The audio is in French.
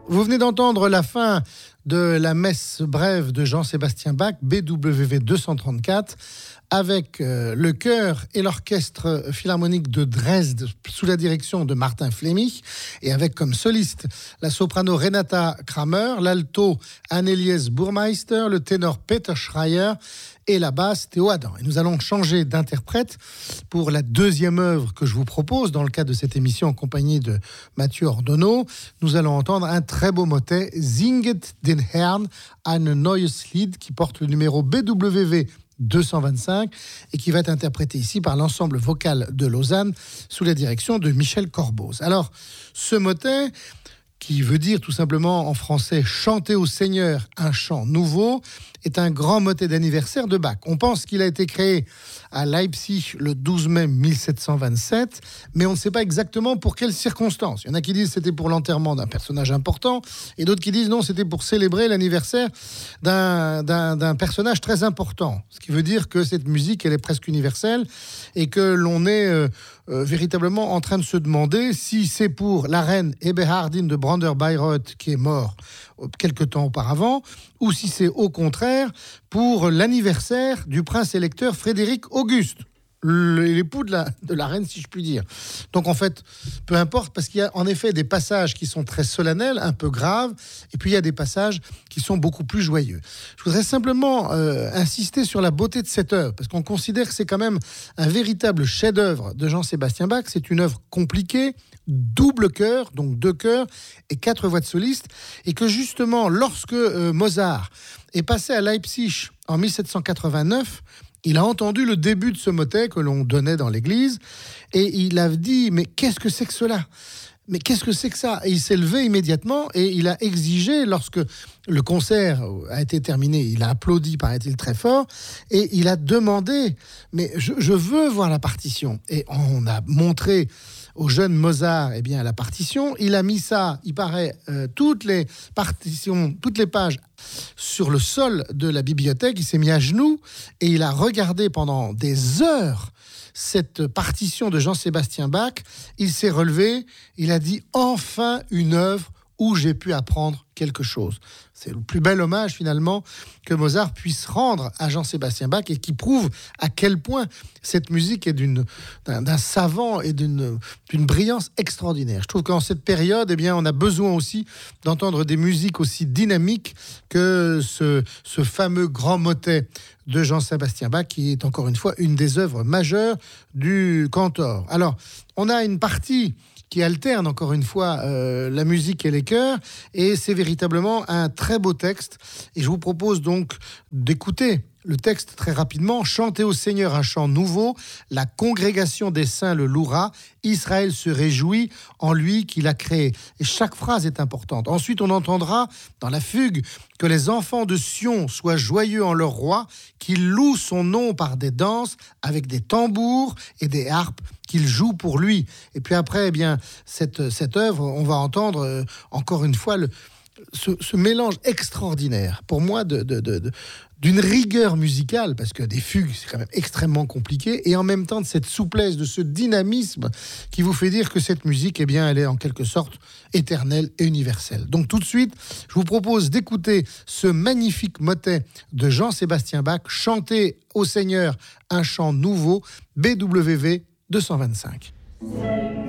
Vous venez d'entendre la fin de la messe brève de Jean-Sébastien Bach, BWV 234, avec le chœur et l'orchestre philharmonique de Dresde sous la direction de Martin Flämich, et avec comme soliste la soprano Renata Kramer, l'alto Annelies Burmeister, le ténor Peter Schreier et la basse Théo Adam. Et nous allons changer d'interprète pour la deuxième œuvre que je vous propose dans le cadre de cette émission en compagnie de Mathieu Ordonneau. Nous allons entendre un très beau motet, Singet den Herrn ein neues Lied, qui porte le numéro BWV 225 et qui va être interprété ici par l'ensemble vocal de Lausanne sous la direction de Michel Corboz. Alors, ce motet, qui veut dire tout simplement en français « chanter au Seigneur un chant nouveau », est un grand motet d'anniversaire de Bach. On pense qu'il a été créé à Leipzig le 12 mai 1727, mais on ne sait pas exactement pour quelles circonstances. Il y en a qui disent que c'était pour l'enterrement d'un personnage important, et d'autres qui disent non, c'était pour célébrer l'anniversaire d'un personnage très important. Ce qui veut dire que cette musique, elle est presque universelle, et que l'on est véritablement en train de se demander si c'est pour la reine Eberhardine de Brandebourg-Bayreuth, qui est mort quelque temps auparavant, ou si c'est au contraire pour l'anniversaire du prince électeur Frédéric Auguste, l'époux de la reine, si je puis dire. Donc en fait, peu importe, parce qu'il y a en effet des passages qui sont très solennels, un peu graves, et puis il y a des passages qui sont beaucoup plus joyeux. Je voudrais simplement insister sur la beauté de cette œuvre, parce qu'on considère que c'est quand même un véritable chef-d'œuvre de Jean-Sébastien Bach. C'est une œuvre compliquée, double chœur, donc 2 chœurs et 4 voix de soliste, et que justement, lorsque Mozart est passé à Leipzig en 1789, il a entendu le début de ce motet que l'on donnait dans l'église, et il a dit « Mais qu'est-ce que c'est que cela ? Mais qu'est-ce que c'est que ça ?» Et il s'est levé immédiatement et il a exigé, lorsque le concert a été terminé, il a applaudi, paraît-il, très fort, et il a demandé « Mais je veux voir la partition !» Et on a montré au jeune Mozart la partition. Il a mis ça, il paraît, toutes les partitions, toutes les pages sur le sol de la bibliothèque. Il s'est mis à genoux et il a regardé pendant des heures cette partition de Jean-Sébastien Bach. Il s'est relevé, il a dit « Enfin une œuvre où j'ai pu apprendre quelque chose ». C'est le plus bel hommage finalement que Mozart puisse rendre à Jean-Sébastien Bach, et qui prouve à quel point cette musique est d'un savant et d'une brillance extraordinaire. Je trouve qu'en cette période, on a besoin aussi d'entendre des musiques aussi dynamiques que ce fameux grand motet de Jean-Sébastien Bach, qui est encore une fois une des œuvres majeures du cantor. Alors, on a une partie qui alterne encore une fois la musique et les chœurs, et c'est véritablement un très beau texte, et je vous propose donc d'écouter le texte très rapidement. « Chantez au Seigneur un chant nouveau, la congrégation des saints le louera, Israël se réjouit en lui qu'il a créé. » Et chaque phrase est importante. Ensuite, on entendra dans la fugue que les enfants de Sion soient joyeux en leur roi, qu'ils louent son nom par des danses, avec des tambours et des harpes, qu'ils jouent pour lui. Et puis après, cette œuvre, on va entendre encore une fois ce mélange extraordinaire, pour moi, d'une rigueur musicale, parce que des fugues, c'est quand même extrêmement compliqué, et en même temps de cette souplesse, de ce dynamisme qui vous fait dire que cette musique, elle est en quelque sorte éternelle et universelle. Donc tout de suite, je vous propose d'écouter ce magnifique motet de Jean-Sébastien Bach, chanter au Seigneur un chant nouveau, BWV 225.